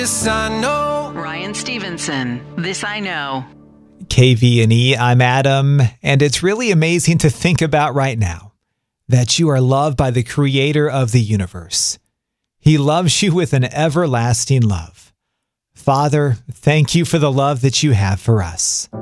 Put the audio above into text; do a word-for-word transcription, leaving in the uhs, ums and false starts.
This I know. Ryan Stevenson, This I Know. K V N E, I'm Adam, and it's really amazing to think about right now that you are loved by the creator of the universe. He loves you with an everlasting love. Father, thank you for the love that you have for us.